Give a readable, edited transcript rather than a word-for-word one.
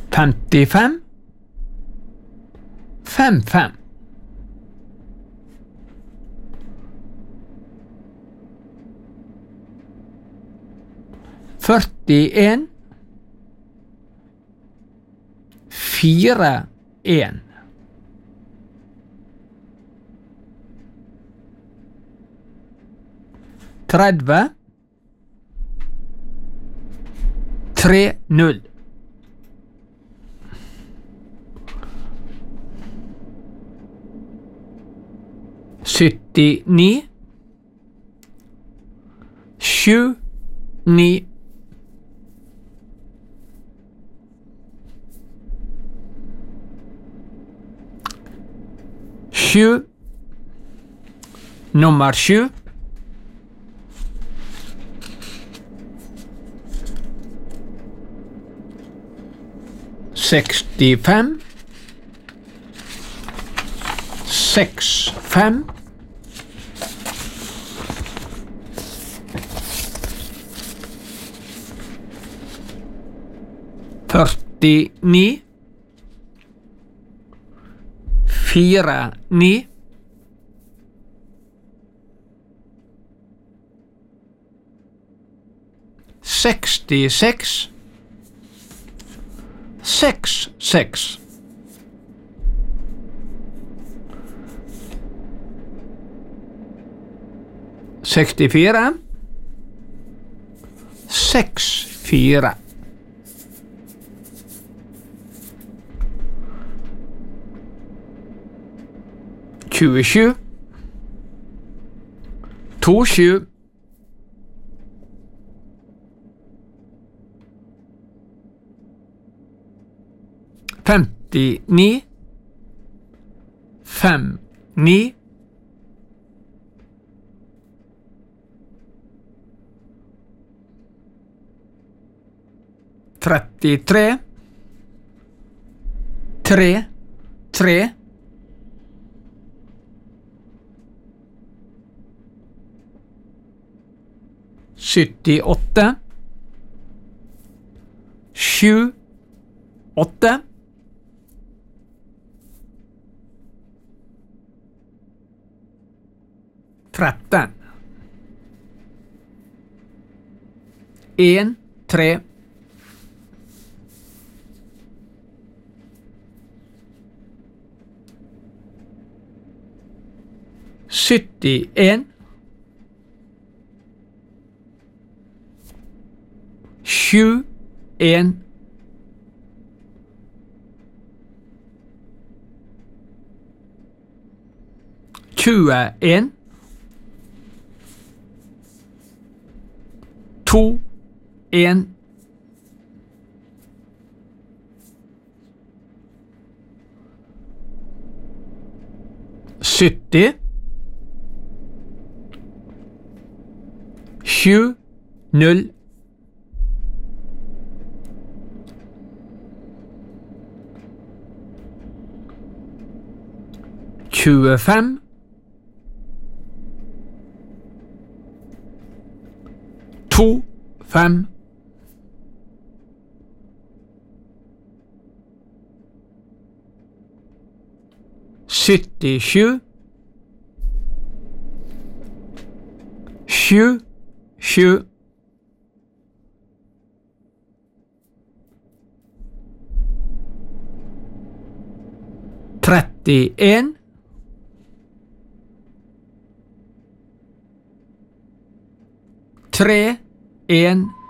55 55 41 41 30 30 79 79 7 nummer 7 65 65 49 49 66 66 64 64 27 27 59 59 33 3 3 78 7 8 13 1 3 71 7 1 21 2 1 70 7 0 25 2 5 77 7 7 31 3 1